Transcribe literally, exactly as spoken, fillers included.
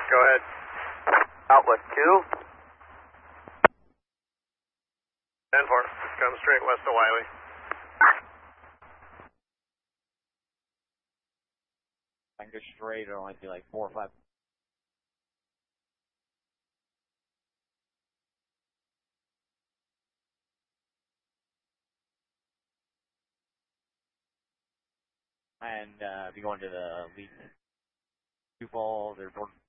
Go ahead. Southwest two. ten four. Just come straight west of Wiley. If I can go straight, it'll only be like four or five. And uh, if you go into the lead two ball, they're